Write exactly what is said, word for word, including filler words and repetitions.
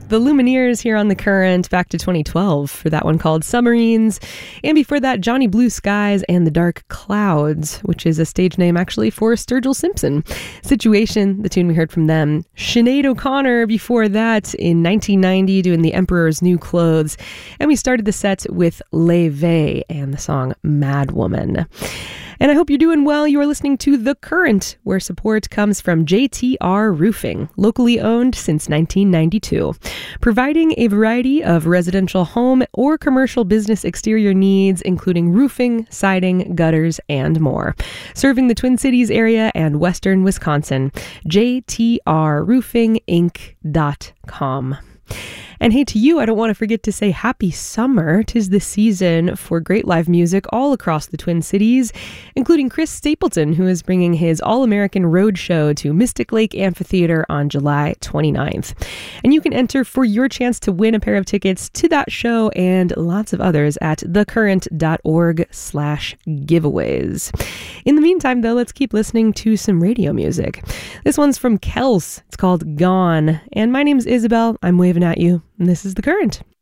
The Lumineers here on The Current, back to twenty twelve for that one called Submarines. And before that, Johnny Blue Skies and the Dark Clouds, which is a stage name actually for Sturgill Simpson. Situation, the tune we heard from them. Sinead O'Connor before that in nineteen ninety doing The Emperor's New Clothes. And we started the set with Leve and the song Mad Woman. And I hope you're doing well. You are listening to The Current, where support comes from J T R Roofing, locally owned since nineteen ninety-two, providing a variety of residential home or commercial business exterior needs, including roofing, siding, gutters, and more. Serving the Twin Cities area and western Wisconsin. J T R roofing inc dot com. And hey, to you, I don't want to forget to say happy summer. 'Tis the season for great live music all across the Twin Cities, including Chris Stapleton, who is bringing his All-American Road Show to Mystic Lake Amphitheater on July twenty-ninth. And you can enter for your chance to win a pair of tickets to that show and lots of others at thecurrent.org slash giveaways. In the meantime, though, let's keep listening to some radio music. This one's from Kels. It's called Gone. And my name's Isabel. I'm waving at you. And this is The Current.